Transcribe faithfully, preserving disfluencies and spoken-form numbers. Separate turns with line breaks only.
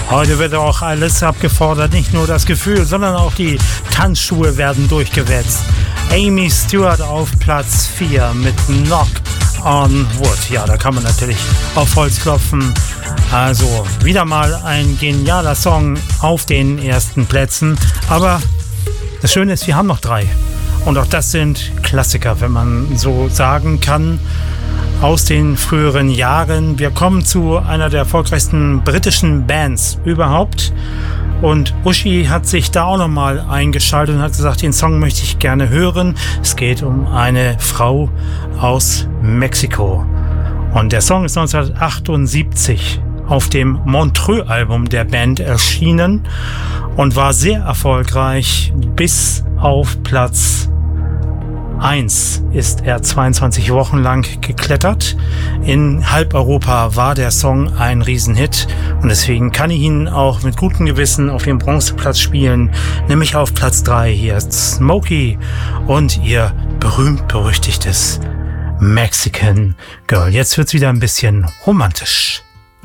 Heute wird auch alles abgefordert, nicht nur das Gefühl, sondern auch die Tanzschuhe werden durchgewetzt. Amy Stewart auf Platz vier mit Knock on Wood. Ja, da kann man natürlich auf Holz klopfen. Also wieder mal ein genialer Song auf den ersten Plätzen. Aber das Schöne ist, wir haben noch drei. Und auch das sind Klassiker, wenn man so sagen kann, aus den früheren Jahren. Wir kommen zu einer der erfolgreichsten britischen Bands überhaupt. Und Uschi hat sich da auch nochmal eingeschaltet und hat gesagt, den Song möchte ich gerne hören. Es geht um eine Frau aus Mexiko. Und der Song ist neunzehnhundertachtundsiebzig auf dem Montreux-Album der Band erschienen und war sehr erfolgreich. Bis auf Platz eins ist er zweiundzwanzig Wochen lang geklettert. In halb Europa war der Song ein Riesenhit und deswegen kann ich ihn auch mit gutem Gewissen auf dem Bronzeplatz spielen, nämlich auf Platz drei. Hier ist Smokey und ihr berühmt-berüchtigtes Mexican Girl. Jetzt wird's wieder ein bisschen romantisch.